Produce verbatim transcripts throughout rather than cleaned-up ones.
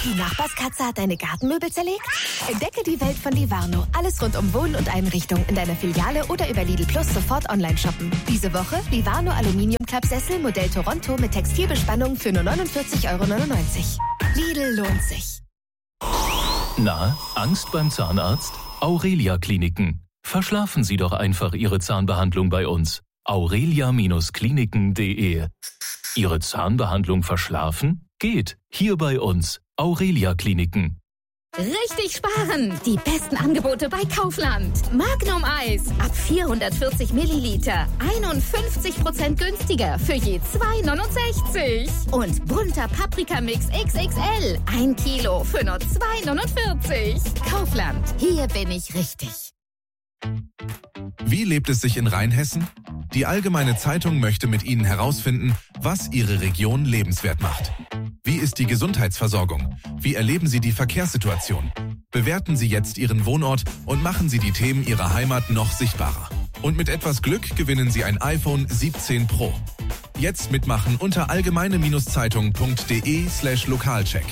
Die Nachbarskatze hat deine Gartenmöbel zerlegt? Entdecke die Welt von Livarno. Alles rund um Wohnen und Einrichtung in deiner Filiale oder über Lidl Plus sofort online shoppen. Diese Woche Livarno Aluminium-Klappsessel Modell Toronto mit Textilbespannung für nur neunundvierzig Euro neunundneunzig. Lidl lohnt sich. Na, Angst beim Zahnarzt? Aurelia Kliniken. Verschlafen Sie doch einfach Ihre Zahnbehandlung bei uns. aurelia Kliniken punkt de. Ihre Zahnbehandlung verschlafen? Geht. Hier bei uns. Aurelia Kliniken. Richtig sparen! Die besten Angebote bei Kaufland. Magnum Eis ab vierhundertvierzig Milliliter. einundfünfzig Prozent günstiger für je zwei neunundsechzig. Und bunter Paprikamix X X L. Ein Kilo für nur zwei neunundvierzig. Kaufland. Hier bin ich richtig. Wie lebt es sich in Rheinhessen? Die Allgemeine Zeitung möchte mit Ihnen herausfinden, was Ihre Region lebenswert macht. Wie ist die Gesundheitsversorgung? Wie erleben Sie die Verkehrssituation? Bewerten Sie jetzt Ihren Wohnort und machen Sie die Themen Ihrer Heimat noch sichtbarer. Und mit etwas Glück gewinnen Sie ein iPhone siebzehn Pro. Jetzt mitmachen unter allgemeine-zeitung punkt de slash lokalcheck.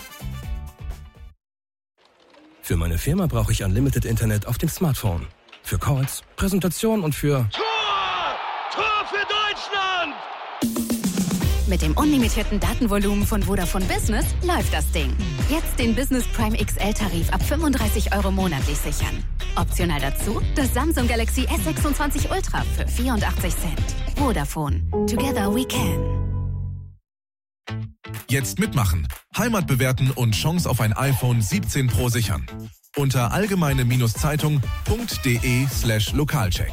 Für meine Firma brauche ich Unlimited Internet auf dem Smartphone. Für Calls, Präsentation und für... Tor! Tor für Deutschland! Mit dem unlimitierten Datenvolumen von Vodafone Business läuft das Ding. Jetzt den Business Prime X L-Tarif ab fünfunddreißig Euro monatlich sichern. Optional dazu das Samsung Galaxy S sechsundzwanzig Ultra für vierundachtzig Cent. Vodafone. Together we can. Jetzt mitmachen, Heimat bewerten und Chance auf ein iPhone siebzehn Pro sichern. Unter allgemeine-zeitung punkt de slash lokalcheck.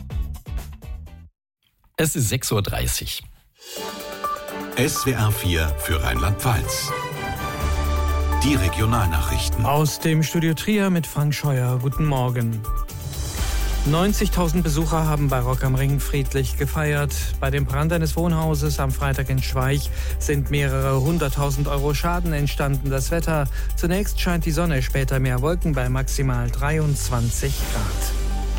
Es ist sechs Uhr dreißig. S W R vier für Rheinland-Pfalz. Die Regionalnachrichten. Aus dem Studio Trier mit Frank Scheuer. Guten Morgen. neunzigtausend Besucher haben bei Rock am Ring friedlich gefeiert. Bei dem Brand eines Wohnhauses am Freitag in Schweich sind mehrere hunderttausend Euro Schaden entstanden. Das Wetter: zunächst scheint die Sonne, später mehr Wolken bei maximal dreiundzwanzig Grad.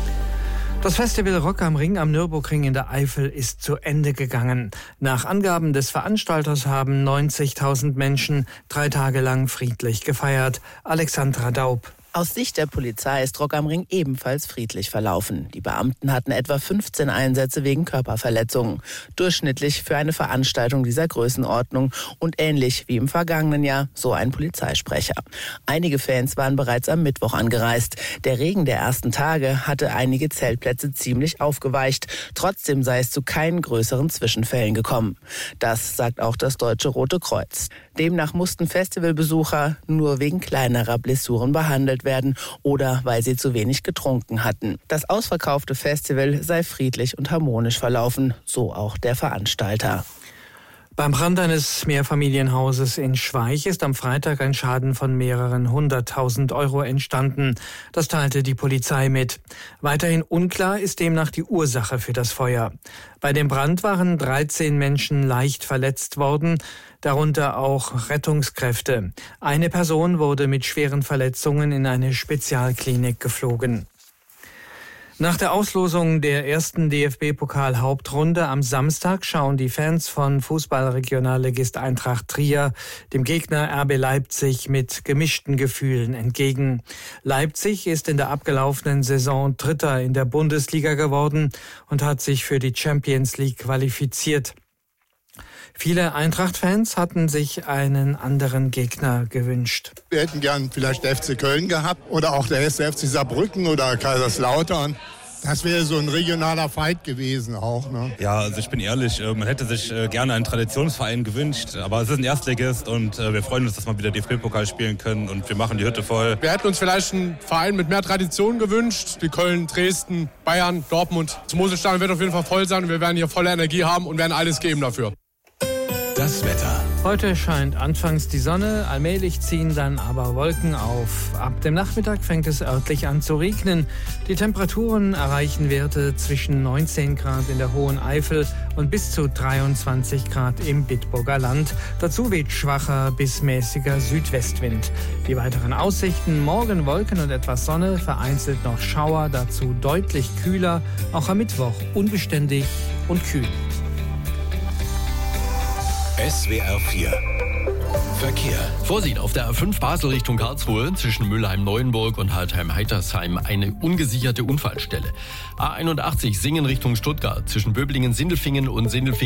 Das Festival Rock am Ring am Nürburgring in der Eifel ist zu Ende gegangen. Nach Angaben des Veranstalters haben neunzigtausend Menschen drei Tage lang friedlich gefeiert. Alexandra Daub. Aus Sicht der Polizei ist Rock am Ring ebenfalls friedlich verlaufen. Die Beamten hatten etwa fünfzehn Einsätze wegen Körperverletzungen. Durchschnittlich für eine Veranstaltung dieser Größenordnung und ähnlich wie im vergangenen Jahr, so ein Polizeisprecher. Einige Fans waren bereits am Mittwoch angereist. Der Regen der ersten Tage hatte einige Zeltplätze ziemlich aufgeweicht. Trotzdem sei es zu keinen größeren Zwischenfällen gekommen. Das sagt auch das Deutsche Rote Kreuz. Demnach mussten Festivalbesucher nur wegen kleinerer Blessuren behandelt werden oder weil sie zu wenig getrunken hatten. Das ausverkaufte Festival sei friedlich und harmonisch verlaufen, so auch der Veranstalter. Beim Brand eines Mehrfamilienhauses in Schweich ist am Freitag ein Schaden von mehreren hunderttausend Euro entstanden. Das teilte die Polizei mit. Weiterhin unklar ist demnach die Ursache für das Feuer. Bei dem Brand waren dreizehn Menschen leicht verletzt worden, darunter auch Rettungskräfte. Eine Person wurde mit schweren Verletzungen in eine Spezialklinik geflogen. Nach der Auslosung der ersten D F B-Pokal-Hauptrunde am Samstag schauen die Fans von Fußballregionalligist Eintracht Trier dem Gegner R B Leipzig mit gemischten Gefühlen entgegen. Leipzig ist in der abgelaufenen Saison Dritter in der Bundesliga geworden und hat sich für die Champions League qualifiziert. Viele Eintracht-Fans hatten sich einen anderen Gegner gewünscht. Wir hätten gern vielleicht der F C Köln gehabt oder auch der erste F C Saarbrücken oder Kaiserslautern. Das wäre so ein regionaler Fight gewesen auch. Ne? Ja, also ich bin ehrlich, man hätte sich gerne einen Traditionsverein gewünscht, aber es ist ein Erstligist und wir freuen uns, dass wir wieder D F B-Pokal spielen können und wir machen die Hütte voll. Wir hätten uns vielleicht einen Verein mit mehr Tradition gewünscht, wie Köln, Dresden, Bayern, Dortmund. Das Moselstadion wird auf jeden Fall voll sein und wir werden hier volle Energie haben und werden alles geben dafür. Das Wetter. Heute scheint anfangs die Sonne, allmählich ziehen dann aber Wolken auf. Ab dem Nachmittag fängt es örtlich an zu regnen. Die Temperaturen erreichen Werte zwischen neunzehn Grad in der Hohen Eifel und bis zu dreiundzwanzig Grad im Bitburger Land. Dazu weht schwacher bis mäßiger Südwestwind. Die weiteren Aussichten: morgen Wolken und etwas Sonne, vereinzelt noch Schauer, dazu deutlich kühler, auch am Mittwoch unbeständig und kühl. S W R vier Verkehr. Vorsicht, auf der A fünf Basel Richtung Karlsruhe zwischen Mülheim-Neuenburg und Haltheim-Heitersheim eine ungesicherte Unfallstelle. A einundachtzig Singen Richtung Stuttgart zwischen Böblingen-Sindelfingen und Sindelfingen